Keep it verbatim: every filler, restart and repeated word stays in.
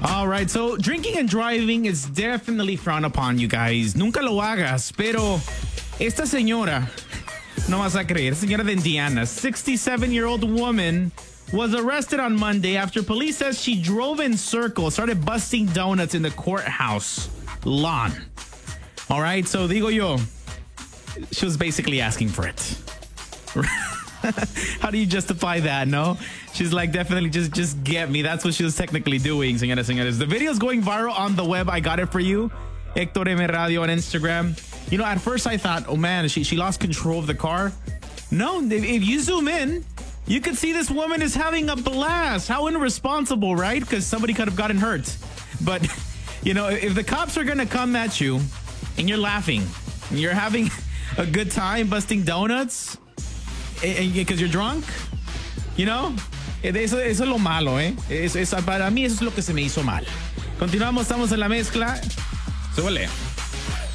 All right, so drinking and driving is definitely frowned upon, you guys. Nunca lo hagas, pero esta señora, no vas a creer, señora de Indiana, sixty-seven-year-old woman was arrested on Monday after police says she drove in circles, started busting donuts in the courthouse lawn. All right, so digo yo, she was basically asking for it. How do you justify that, no? She's like, definitely just just get me. That's what she was technically doing, señoras, señores. The video is going viral on the web. I got it for you. Hector M. Radio on Instagram. You know, at first I thought, oh man, she, she lost control of the car. No, if you zoom in, you can see this woman is having a blast. How irresponsible, right? Because somebody could have gotten hurt. But, you know, if the cops are going to come at you and you're laughing, and you're having a good time busting donuts because you're drunk, you know, eso, eso es lo malo, ¿eh? Eso, eso, para mí eso es lo que se me hizo mal. Continuamos, estamos en la mezcla. Súbele.